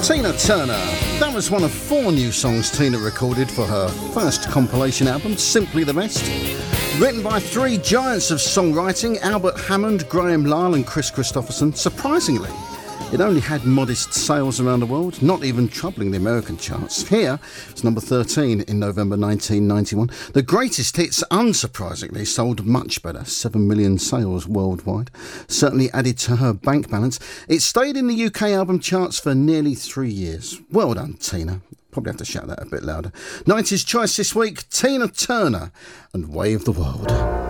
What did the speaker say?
Tina Turner. That was one of 4 new songs Tina recorded for her first compilation album, Simply the Best. Written by 3 giants of songwriting, Albert Hammond, Graham Lyle and Chris Christopherson. Surprisingly, it only had modest sales around the world, not even troubling the American charts. Here, it's number 13 in November 1991. The greatest hits, unsurprisingly, sold much better, 7 million sales worldwide. Certainly added to her bank balance. It stayed in the UK album charts for nearly 3 years. Well done, Tina. Probably have to shout that a bit louder. 90s choice this week, Tina Turner and Wave the World.